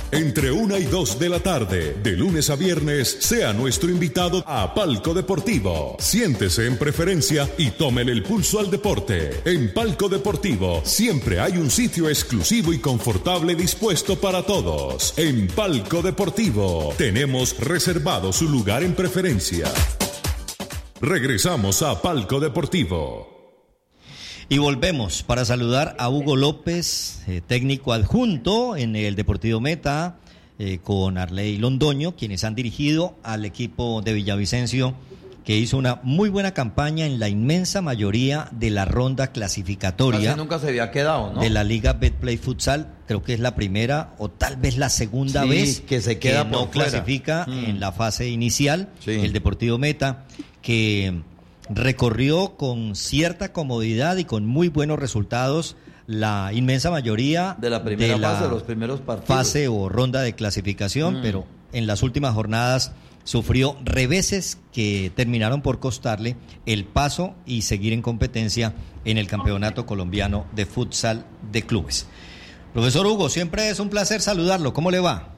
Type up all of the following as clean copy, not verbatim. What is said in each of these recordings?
Entre 1 y 2 de la tarde, de lunes a viernes, sea nuestro invitado a Palco Deportivo. Siéntese en preferencia y tómele el pulso al deporte. En Palco Deportivo siempre hay un sitio exclusivo y confortable dispuesto para todos. En Palco Deportivo tenemos reservado su lugar en preferencia. Regresamos a Palco Deportivo. Y volvemos para saludar a Hugo López, técnico adjunto en el Deportivo Meta, con Arley Londoño, quienes han dirigido al equipo de Villavicencio, que hizo una muy buena campaña en la inmensa mayoría de la ronda clasificatoria. Casi nunca se había quedado, ¿no? De la Liga Betplay Futsal. Creo que es la primera o tal vez la segunda vez que se queda que no clasifica en la fase inicial. El Deportivo Meta, que recorrió con cierta comodidad y con muy buenos resultados la inmensa mayoría de la primera fase, de los primeros partidos. Fase o ronda de clasificación, pero en las últimas jornadas sufrió reveses que terminaron por costarle el paso y seguir en competencia en el Campeonato Colombiano de Futsal de Clubes. Profesor Hugo, siempre es un placer saludarlo. ¿Cómo le va?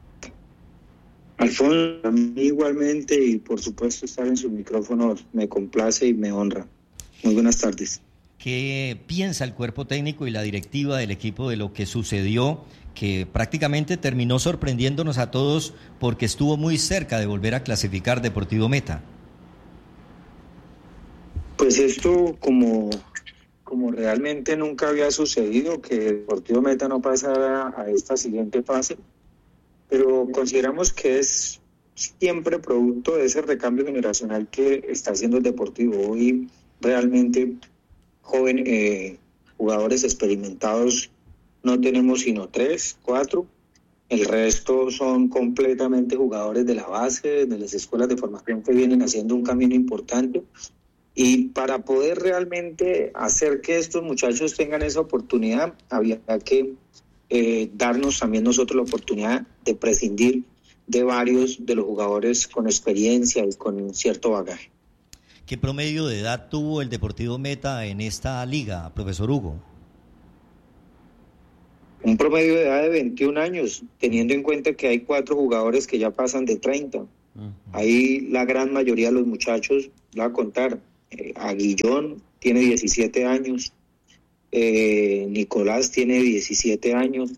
Alfonso, a mí igualmente, y por supuesto estar en sus micrófonos me complace y me honra. Muy buenas tardes. ¿Qué piensa el cuerpo técnico y la directiva del equipo de lo que sucedió, que prácticamente terminó sorprendiéndonos a todos porque estuvo muy cerca de volver a clasificar Deportivo Meta? Pues esto como realmente nunca había sucedido, que Deportivo Meta no pasara a esta siguiente fase, pero consideramos que es siempre producto de ese recambio generacional que está haciendo el Deportivo. Hoy realmente jugadores experimentados no tenemos sino 3, 4, el resto son completamente jugadores de la base, de las escuelas de formación que vienen haciendo un camino importante, y para poder realmente hacer que estos muchachos tengan esa oportunidad había que darnos también nosotros la oportunidad de prescindir de varios de los jugadores con experiencia y con cierto bagaje. ¿Qué promedio de edad tuvo el Deportivo Meta en esta liga, profesor Hugo? Un promedio de edad de 21 años, teniendo en cuenta que hay 4 jugadores que ya pasan de 30. Ahí la gran mayoría de los muchachos, la voy a contar, Aguillón tiene 17 años, Nicolás tiene 17 años,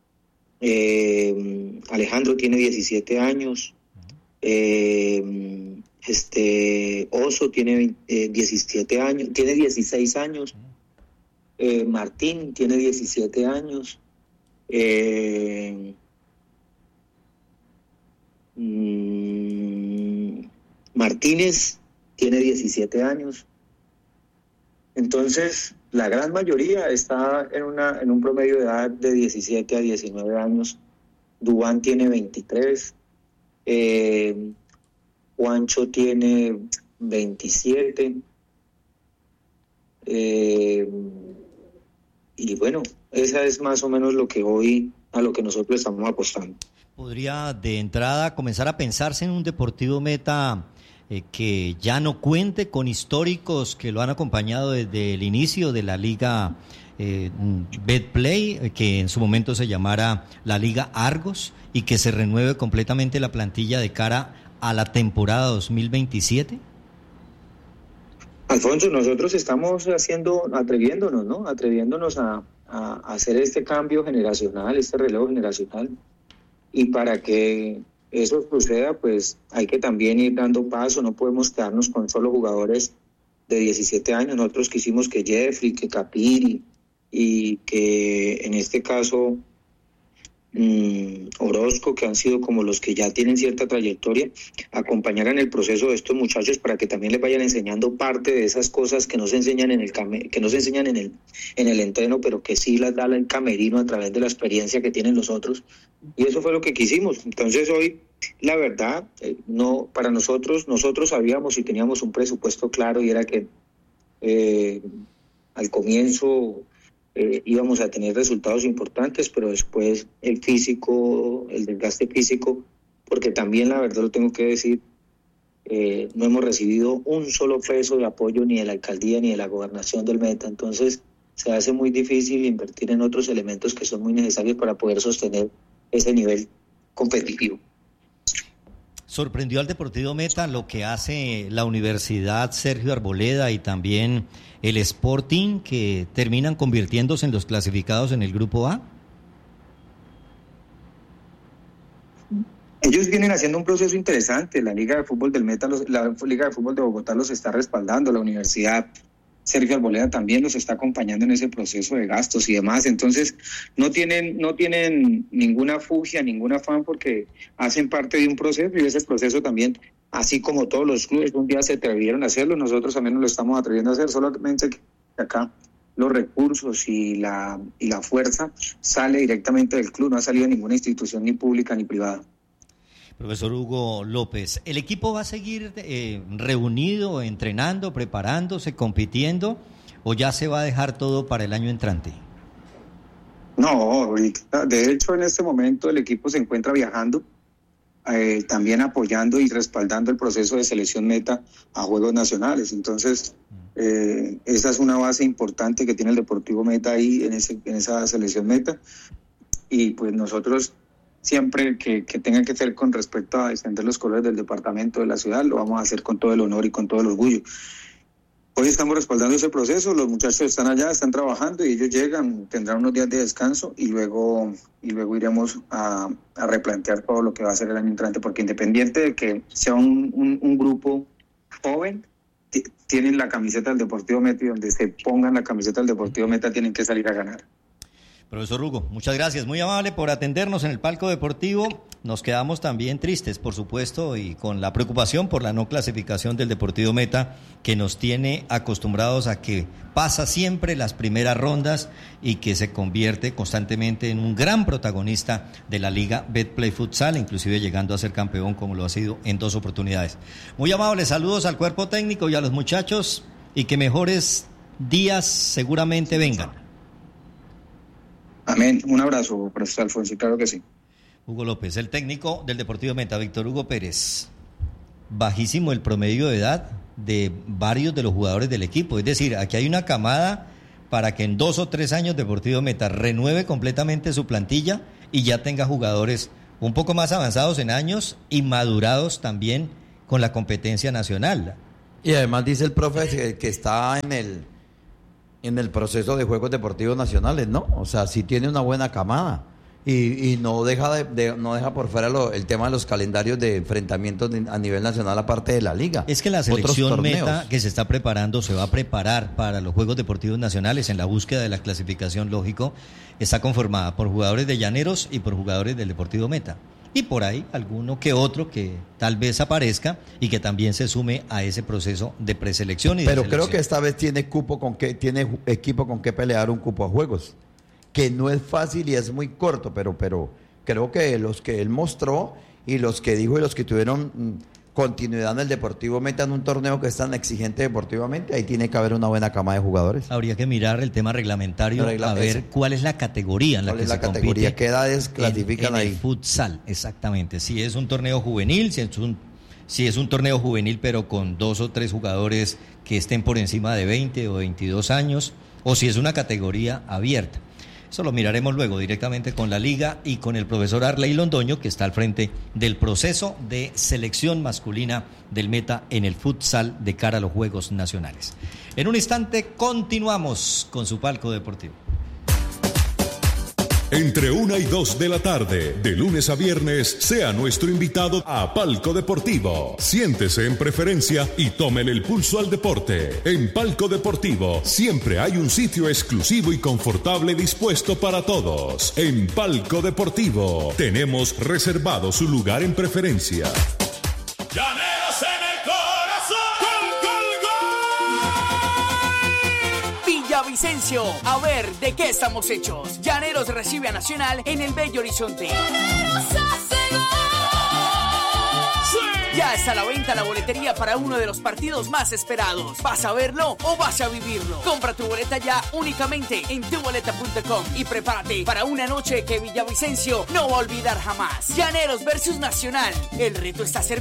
Alejandro tiene 17 años, Oso tiene 17 años, tiene 16 años, Martín tiene 17 años, Martínez tiene 17 años. Entonces, la gran mayoría está en un promedio de edad de 17 a 19 años. Dubán tiene 23, Juancho tiene 27, y bueno, esa es más o menos lo que hoy a lo que nosotros estamos apostando. ¿Podría de entrada comenzar a pensarse en un Deportivo Meta que ya no cuente con históricos que lo han acompañado desde el inicio de la Liga Betplay, que en su momento se llamara la Liga Argos, y que se renueve completamente la plantilla de cara a la temporada 2027? Alfonso, nosotros estamos atreviéndonos, ¿no? Atreviéndonos a hacer este cambio generacional, este relevo generacional, y para que eso suceda, pues hay que también ir dando paso. No podemos quedarnos con solo jugadores de 17 años. Nosotros quisimos que Jeffrey, que Capiri y que en este caso Orozco, que han sido como los que ya tienen cierta trayectoria, acompañaran el proceso de estos muchachos para que también les vayan enseñando parte de esas cosas que no se enseñan en el entreno, pero que sí las da el camerino a través de la experiencia que tienen los otros. Y eso fue lo que quisimos. Entonces hoy, la verdad, no, para nosotros sabíamos y teníamos un presupuesto claro, y era que al comienzo íbamos a tener resultados importantes, pero después el desgaste físico, porque también la verdad lo tengo que decir, no hemos recibido un solo peso de apoyo ni de la alcaldía ni de la gobernación del Meta. Entonces se hace muy difícil invertir en otros elementos que son muy necesarios para poder sostener ese nivel competitivo. Sorprendió al Deportivo Meta lo que hace la Universidad Sergio Arboleda y también el Sporting, que terminan convirtiéndose en los clasificados en el Grupo A. Ellos vienen haciendo un proceso interesante. La Liga de Fútbol del Meta, la Liga de Fútbol de Bogotá los está respaldando. La Universidad Sergio Arboleda también los está acompañando en ese proceso de gastos y demás. Entonces, no tienen ninguna fugia, ningún afán, porque hacen parte de un proceso, y ese proceso también, así como todos los clubes un día se atrevieron a hacerlo, nosotros también nos lo estamos atreviendo a hacer, solamente que acá los recursos y la fuerza sale directamente del club, no ha salido de ninguna institución ni pública ni privada. Profesor Hugo López, ¿el equipo va a seguir reunido, entrenando, preparándose, compitiendo, o ya se va a dejar todo para el año entrante? No, de hecho en este momento el equipo se encuentra viajando, también apoyando y respaldando el proceso de selección Meta a Juegos Nacionales. Entonces, esa es una base importante que tiene el Deportivo Meta ahí en esa selección Meta, y pues nosotros siempre que tenga que ser con respecto a defender los colores del departamento, de la ciudad, lo vamos a hacer con todo el honor y con todo el orgullo. Hoy estamos respaldando ese proceso, los muchachos están allá, están trabajando, y ellos llegan, tendrán unos días de descanso y luego iremos a replantear todo lo que va a ser el año entrante, porque independiente de que sea un grupo joven, tienen la camiseta del Deportivo Meta, y donde se pongan la camiseta del Deportivo Meta tienen que salir a ganar. Profesor Hugo, muchas gracias, muy amable por atendernos en el Palco Deportivo. Nos quedamos también tristes, por supuesto, y con la preocupación por la no clasificación del Deportivo Meta, que nos tiene acostumbrados a que pasa siempre las primeras rondas y que se convierte constantemente en un gran protagonista de la Liga Betplay Futsal, inclusive llegando a ser campeón como lo ha sido en 2 oportunidades. Muy amables, saludos al cuerpo técnico y a los muchachos, y que mejores días seguramente vengan. Amén. Un abrazo, profesor Alfonso, claro que sí. Hugo López, el técnico del Deportivo Meta. Víctor Hugo Pérez, bajísimo el promedio de edad de varios de los jugadores del equipo. Es decir, aquí hay una camada para que en 2 o 3 años Deportivo Meta renueve completamente su plantilla y ya tenga jugadores un poco más avanzados en años y madurados también con la competencia nacional. Y además dice el profe que está en el proceso de Juegos Deportivos Nacionales, ¿no? O sea, sí tiene una buena camada y no deja no deja por fuera el tema de los calendarios de enfrentamientos a nivel nacional, aparte de la liga. Es que la selección Meta que se está preparando, se va a preparar para los Juegos Deportivos Nacionales en la búsqueda de la clasificación, lógico, está conformada por jugadores de Llaneros y por jugadores del Deportivo Meta. Y por ahí alguno que otro que tal vez aparezca y que también se sume a ese proceso de preselección y de selección. Creo que esta vez tiene equipo con que pelear un cupo a juegos, que no es fácil y es muy corto, pero creo que los que él mostró y los que dijo y los que tuvieron continuidad en el Deportivo Meta en un torneo que es tan exigente deportivamente, ahí tiene que haber una buena cama de jugadores. Habría que mirar el tema reglamentario, a ver cuál es la categoría en la que se compite. ¿Qué edades clasifican en ahí? El futsal, exactamente. Si es un torneo juvenil, si es un torneo juvenil pero con 2 o 3 jugadores que estén por encima de 20 o 22 años, o si es una categoría abierta. Eso lo miraremos luego directamente con la Liga y con el profesor Arley Londoño, que está al frente del proceso de selección masculina del Meta en el futsal de cara a los Juegos Nacionales. En un instante continuamos con su Palco Deportivo. Entre 1 y 2 de la tarde, de lunes a viernes, sea nuestro invitado a Palco Deportivo. Siéntese en preferencia y tómele el pulso al deporte. En Palco Deportivo siempre hay un sitio exclusivo y confortable dispuesto para todos. En Palco Deportivo tenemos reservado su lugar en preferencia. ¡Llaneros en el corazón! ¡Gol, gol, gol! Villavicencio, a ver de qué estamos hechos. Llaneros recibe a Nacional en el Bello Horizonte. ¡Llaneros hace gol! ¡Sí! Ya está a la venta la boletería para uno de los partidos más esperados. ¿Vas a verlo o vas a vivirlo? Compra tu boleta ya únicamente en tuboleta.com y prepárate para una noche que Villavicencio no va a olvidar jamás. Llaneros versus Nacional. El reto está cerca.